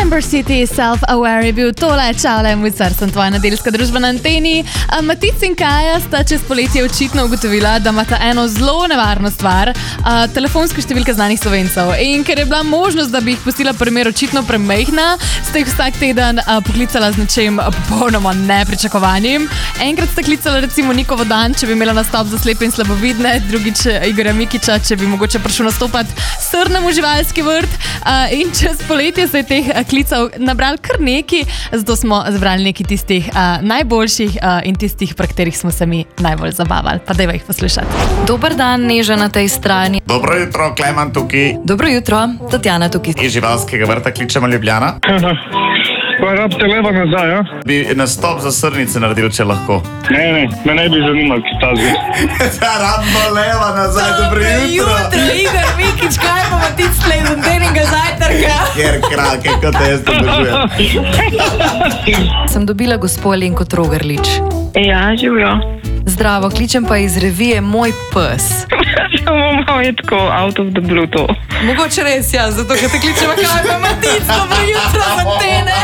Amber City, Self-Aware je bil tole, čaule, moj car, sem tvoja nedeljska družba na anteni. Matic in Kaja sta čez poletje očitno ugotovila, da imata eno zelo nevarno stvar, telefonske številke znanih Slovencev. In ker je bila možnost, da bi jih pustila primer očitno premejhna, sta jih vsak teden poklicala z nečem popolnoma nepričakovanim. Enkrat sta klicala recimo Niko Vodan, če bi imela nastop za slepe in slabovidne, drugič Igorja Mikića, če bi mogoče prišel nastopati srnemu živalski vrt. In čez poletje se je teh klicev nabrali kar neki, zato smo zbrali neki tistih najboljših in tistih, pri katerih smo se mi najbolj zabavali. Pa dajva jih poslušati. Dober dan, Neža na tej strani. Dobro jutro, Kleman tukaj. Dobro jutro, Tatjana tukaj. Iz živalskega vrta kličemo Ljubljana. Pa rabite leva nazaj, ja? Bi nastop za srnice naredil, če lahko. Ne, me ne bi zanimalo, kaj ta zve. Rabimo leva nazaj, dobro jutro. Igor Mikić, kaj pa Matic tle iz antenega zajtrka? Ker krake, kot jaz to obožujem. Sem dobila gospo Alenko Trogerlič. Ja, živijo. Zdravo, kličem pa iz revije Moj pes. Samo malo je tako out of the blue to. Mogoče res, ja, zato ker te kličemo, kaj pa Matic, dobro jutro z antene.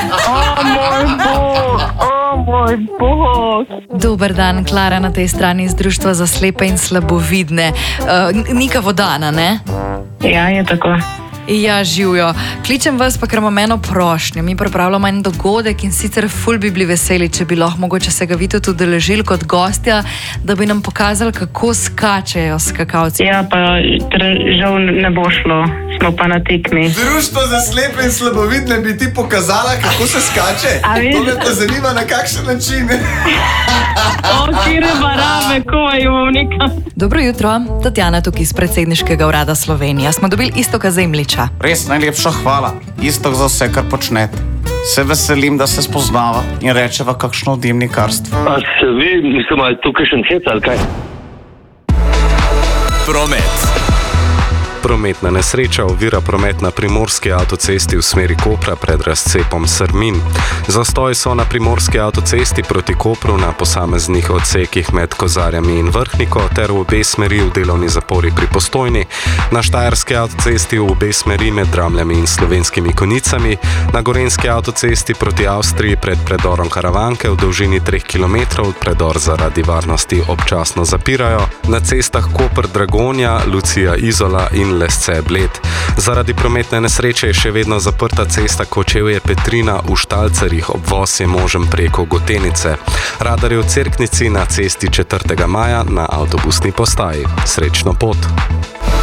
Moj bog. Dober dan, Klara na tej strani iz Društva za slepe in slabovidne. Nika Vodana, ne? Ja, je tako. Ja, živijo. Kličem vas pa, ker imam eno prošnjo. Mi pripravljamo en dogodek in sicer ful bi bili veseli, če bi lahko mogoče se ga vi tudi udeležili kot gostja, da bi nam pokazali, kako skačejo skakalci. Ja, pa žal ne bo šlo. Smo pa na tekmi. Društvo za slepe in slabovidne bi ti pokazala, kako se skače? To me pa zanima, na kakšen način. Kire barabe, ko je nekam. Dobro jutro, Tatjana tukaj iz predsedniškega urada Slovenije. Smo dobili Iztoka Zemljiča. Res najlepša hvala. Istok za vse, kar počnete. Se veselim, da se spoznava in rečeva kakšno dimnikarstvo. A se vi, mislim, ali tukaj še hec ali kaj? Promet. Prometna nesreča ovira promet na primorski avtocesti v smeri Kopra pred razcepom Srmin. Zastoji so na primorski avtocesti proti Kopru na posameznih odsekih med Kozarjami in Vrhniko ter v obe smeri v delovni zapori pri Postojni, na štajerski avtocesti v obe smeri med Dramljami in Slovenskimi Konjicami, na gorenski avtocesti proti Avstriji pred predorom Karavanke v dolžini 3 km predor zaradi varnosti občasno zapirajo, na cestah Koper-Dragonja, Lucija-Izola in Lesce-Bled. Zaradi prometne nesreče je še vedno zaprta cesta Kočevje-Petrina v Štalcerjih, obvoz je možen preko Gotenice. Radar je v Cerknici na cesti 4. maja na avtobusni postaji. Srečno pot!